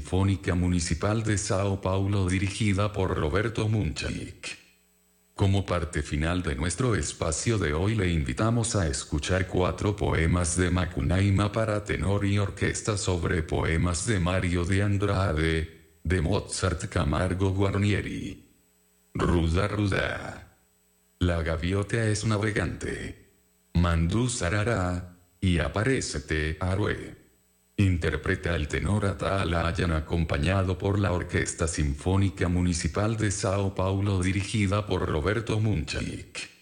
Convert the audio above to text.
Sinfónica Municipal de Sao Paulo dirigida por Roberto Munchik. Como parte final de nuestro espacio de hoy le invitamos a escuchar 4 poemas de Macunaíma para tenor y orquesta sobre poemas de Mario de Andrade, de Mozart Camargo Guarnieri. Ruda ruda. La gaviota es navegante. Mandú sarará, y aparécete Arue. Interpreta el tenor Atalayan acompañado por la Orquesta Sinfónica Municipal de Sao Paulo dirigida por Roberto Munchik.